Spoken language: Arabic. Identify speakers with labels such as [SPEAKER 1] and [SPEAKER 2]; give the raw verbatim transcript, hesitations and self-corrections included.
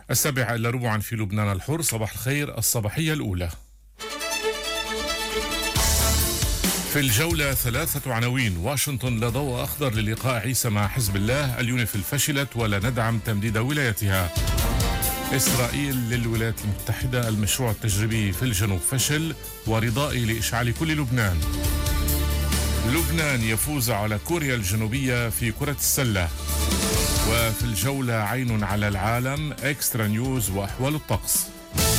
[SPEAKER 1] السابعة إلا ربعا في لبنان الحر. صباح الخير، الصباحية الأولى. في الجولة ثلاثة عناوين. واشنطن لا ضوء أخضر للقاء عيسى مع حزب الله. اليونيفيل فشلت ولا ندعم تمديد ولايتها. إسرائيل للولايات المتحدة. المشروع التجريبي في الجنوب فشل ورضائي لإشعال كل لبنان. لبنان يفوز على كوريا الجنوبية في كرة السلة. وفي الجولة عين على العالم، إكسترا نيوز وأحوال الطقس.